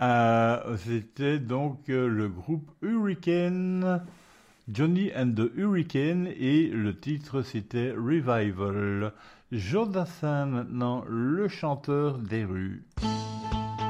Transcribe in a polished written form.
C'était donc le groupe Hurricane, Johnny and the Hurricane, et le titre c'était Revival. Jodassin maintenant, le chanteur des rues.